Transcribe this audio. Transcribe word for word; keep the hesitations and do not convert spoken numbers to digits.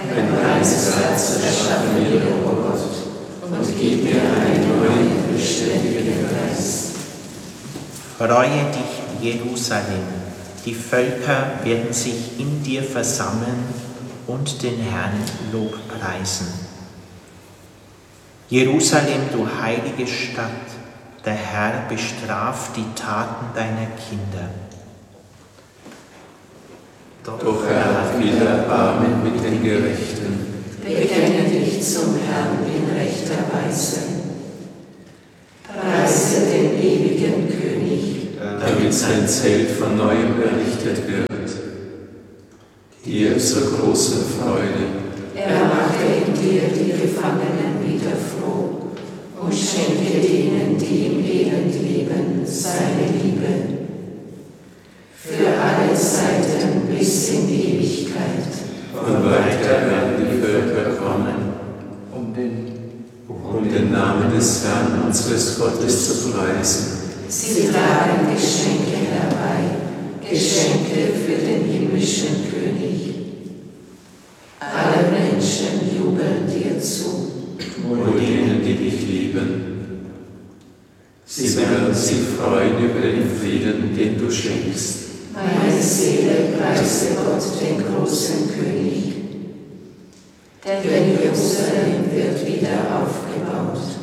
ein reines Herz erschaffe mir, o Gott, und gib mir einen neuen, beständigen Geist. Freue dich, Jerusalem, die Völker werden sich in dir versammeln und den Herrn lobpreisen. Jerusalem, du heilige Stadt, der Herr bestraft die Taten deiner Kinder. Doch er hat wieder Erbarmen mit den Gerechten. Bekenne dich zum Herrn in rechter Weise. Preise den ewigen König, damit sein Zelt von neuem errichtet wird. Dir zur großen Freude. Er mache in dir die Gefangenen wieder froh und schenke denen, die im Elend leben, seine Liebe. Für alle Zeiten bis in Ewigkeit. Von weiter werden die Völker kommen, um den, um den Namen des Herrn unseres Gottes zu preisen. Sie tragen Geschenke herbei, Geschenke für den himmlischen König. Alle Menschen jubeln dir zu, nur denen, die dich lieben. Sie werden sich freuen über den Frieden, den du schenkst. Meine Seele preise Gott, den großen König. Denn Jerusalem wird wieder aufgebaut.